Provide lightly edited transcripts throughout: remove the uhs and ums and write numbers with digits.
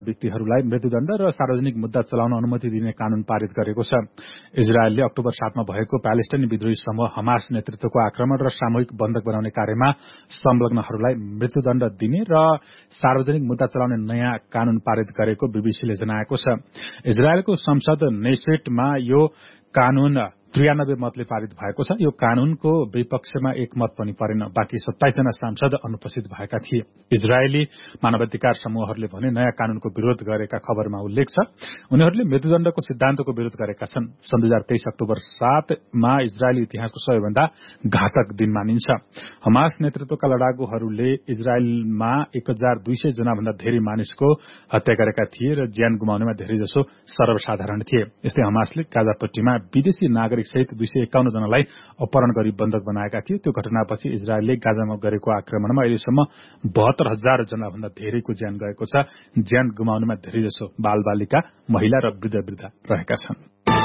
व्यक्तिहरूलाई मृत्युदण्ड र सार्वजनिक मुद्दा चलाउन अनुमति दिने कानून पारित गरेको छ। इजरायलले अक्टोबर 7 मा भएको प्यालेस्टाइनी विद्रोही समूह हमास नेतृत्वको आक्रमण र सामूहिक बन्धक बनाउने कार्यमा संलग्नहरूलाई मृत्युदण्ड दिने र सार्वजनिक मुद्दा चलाउने नयाँ कानून पारित गरेको बीबीसीले जनाएको छ। इजरायलको संसद नेसेटमा यो कानून 93 मतले पारित भएको छ। यो कानूनको विपक्षमा एक मत पनि परेन। बाँकी 27 जना सांसद अनुपस्थित भएका थिए। इजरायली मानवाधिकार समूहहरूले भने नयाँ कानूनको विरोध गरेका खबरमा उल्लेख छ। उनीहरूले मृत्युदण्डको सिद्धान्तको विरोध गरेका छन्। सन् 2023 अक्टोबर 7 मा इजरायली इतिहासको सबैभन्दा घातक दिन मानिन्छ। हमास नेतृत्वका लडाकुहरूले इजरायलमा 1200 जना भन्दा धेरै मानिसको हत्या गरेका थिए र ज्यान गुमाउनेमा धेरैजसो सर्वसाधारण थिए। यस्तै हमासले गाजापट्टीमा विदेशी नागरिक सहित 251 जनालाई अपहरण गरी बन्धक बनाएका थिए। त्यो घटनापछि इजरायलले गाजामा गरेको आक्रमणमा अहिलेसम्म 72,000 जना भन्दा धेरैको ज्यान गएको छ। ज्यान गुमाउनेमा धेरैजसो बालबालिका, महिला र वृद्ध रहेका छन्।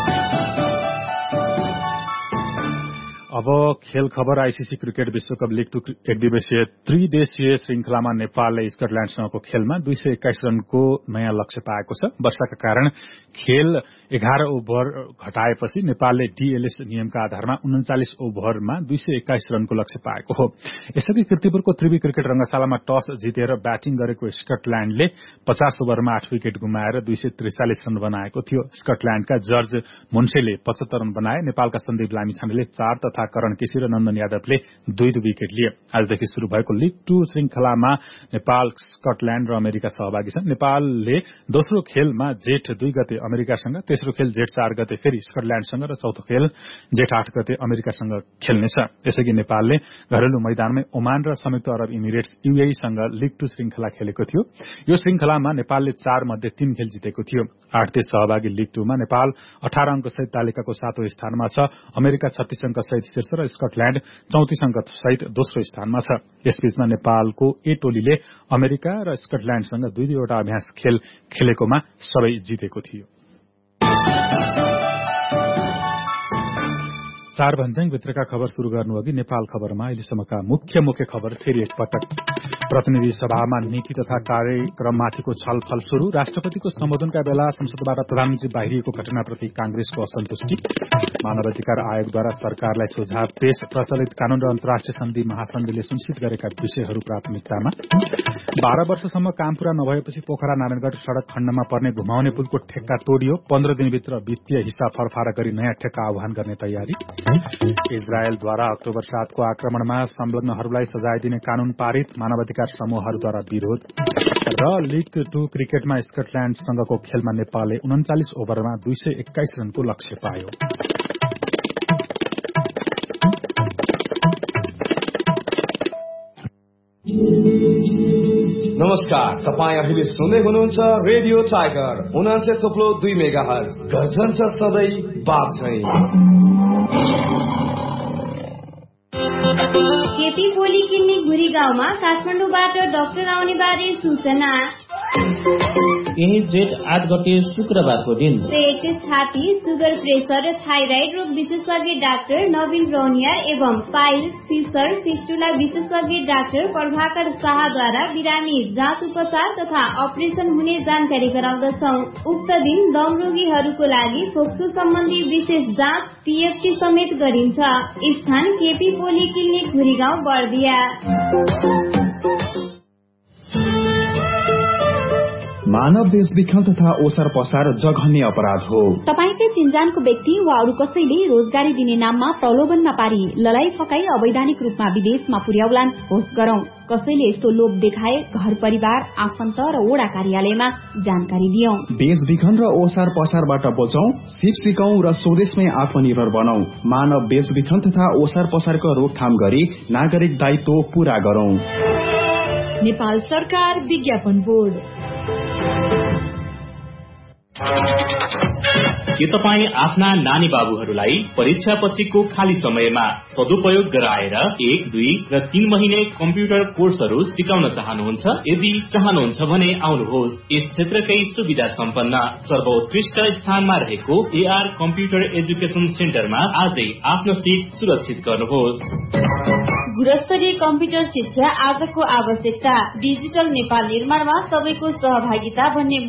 अब खेल खबर। आईसीसी क्रिकेट विश्वकप लीग 2 एकदिवसीय त्रिदेशीय श्रृंखलामा नेपालले स्कटल्याण्डसँगको खेलमा 221 रनको नयाँ लक्ष्य पाएको छ। वर्षाका कारण खेल 11 ओभर घटाएपछि नेपालले डीएलएस नियमका आधारमा 39 ओभरमा 221 रनको लक्ष्य पाएको हो। यसअघि कीर्तिपुरको त्रिवी क्रिकेट रंगशालामा टस जितेर ब्याटिङ गरेको स्कटल्याण्डले 50 ओभरमा 8 विकेट गुमाएर 243 रन बनाएको थियो। स्कटल्याण्डका जर्ज मुन्सेले 75 रन बनाए। नेपालका सन्दीप लामिछानेले 4 तथा करण केसी र नन्दन यादवले 2 विकेट लिए। आजदेखि शुरू भएको लीग 2 श्रृंखलामा नेपाल, स्कटल्याण्ड र अमेरिका सहभागी छन्। नेपालले दोस्रो खेलमा जेठ 2 गते अमेरिकासँग, तेस्रो खेल जेठ 4 गते फेरि स्कटल्याण्डसँग र चौथो खेल जेठ 8 गते अमेरिकासँग खेल्नेछ। यसअघि नेपालले घरेलु मैदानमै ओमान र संयुक्त अरब इमिरेट्स यूएईसँग लीग 2 श्रृंखला खेलेको थियो। यो श्रृंखलामा नेपालले 4 मध्ये 3 खेल जितेको थियो। 8 देश सहभागी लीग 2 मा नेपाल 18 अंक सहित तालिकाको 7औं स्थानमा छ। अमेरिका 36 अंक सहित शीर्ष र स्कटल्याण्ड 34 अंक सहित दोस्रो स्थानमा छ। यसबीचमा नेपालको ए टोलीले अमेरिका र स्कटल्याण्डसँग 2-2 अभ्यास खेल खेलेकोमा सबै जितेको थियो। 4 भन्ज्याङ भित्रका खबर शुरू गर्नुअघि नेपाल खबरमा अहिलेसम्मका मुख्य खबर फेरि एकपटक। प्रतिनिधि सभामा नीति तथा कार्यक्रममाथिको छलफल शुरू। राष्ट्रपतिको सम्बोधनका बेला संसदबाट प्रधानमन्त्री बाहिरिएको घटनाप्रति कांग्रेसको असन्तुष्टि। मानवाधिकार आयोगद्वारा सरकारलाई सुझाव पेश। प्रचलित कानून र अन्तर्राष्ट्रिय सन्धि महासन्धिले सुनिश्चित गरेका विषयहरू प्राथमिकतामा। 12 वर्षसम्म काम पूरा नभएपछि पोखरा नारायणगढ़ सड़क खण्डमा पर्ने घुमाउने पुलको ठेक्का तोडियो। 15 दिनभित्र वित्तीय हिसाब फरफारा गरी नयाँ ठेक्का आह्वान गर्ने तयारी। इजरायलद्वारा अक्टोबर 7 को आक्रमणमा संलग्नहरूलाई सजाय दिने कानून पारित। मानवाधिकार समूहहरूद्वारा विरोध। र लीग 2 क्रिकेटमा स्कटल्याण्डसँगको खेलमा नेपालले 39 ओभरमा 221 रनको लक्ष्य पायो। नमस्कार, तपाईँ अहिले सुन्दै हुनुहुन्छ रेडियो टाइगर 89.2 मेगाहर्ज। गर्जन छ सधैँ बात चाहिँ। केपी पोलिक्लिनिक भुरी गाउँमा काठमाडौँबाट डाक्टर आउने बारे सूचना। यही जेठ 8 गते शुक्रबारको दिन पेट, छाती, सुगर, प्रेसर र थाइराइड रोग विशेषज्ञ डाक्टर नवीन रौनियार एवं पाइल्स, फिसर, फिस्टुला विशेषज्ञ डाक्टर प्रभाकर शाहद्वारा बिरामी जाँच उपचार तथा अपरेसन हुने जानकारी गराउँदछौ। उक्त दिन दम रोगीहरूको लागि फोक्सो सम्बन्धी विशेष जाँच पीएफटी समेत गरिन्छ। स्थान केपी पोलिक्लिनिक भुरीगाउँ बर्दिया। मानव बेचबिखन तथा ओसार पसार जघन्य अपराध हो। तपाईकै चिन्जानको व्यक्ति वा अरू कसैले रोजगारी दिने नाममा प्रलोभनमा पारी ललाई फकाई अवैधानिक रूपमा विदेशमा पुर्याउलान् होस गरौं। कसैले यस्तो लोभ देखाए घर परिवार, आफन्त र ओडा कार्यालयमा जानकारी दियौं। बेचबिखन र ओसार पसारबाट बचौं, सिप सिकौं र स्वदेशमै आत्मनिर्भर बनौं। मानव बेचबिखन तथा ओसार पसारको रोकथाम गरी नागरिक दायित्व पूरा गरौं। नेपाल सरकार विज्ञापन बोर्ड। के तपाईँ आफ्ना नानी बाबुहरूलाई परीक्षा पछिको खाली समयमा सदुपयोग गराएर 1, 2 र 3 महिने कम्प्युटर कोर्सहरू सिकाउन चाहनुहुन्छ? यदि चाहनुहुन्छ भने आउनुहोस्। यस क्षेत्रकै सुविधा सम्पन्न सर्वोत्कृष्ट स्थानमा रहेको एआर कम्प्युटर एजुकेशन सेन्टरमा आजै आफ्नो सिट सुरक्षित गर्नुहोस्। गुणस्तरीय कम्प्युटर शिक्षा आजको आवश्यकता। डिजिटल नेपाल निर्माणमा सबैको सहभागिता भन्ने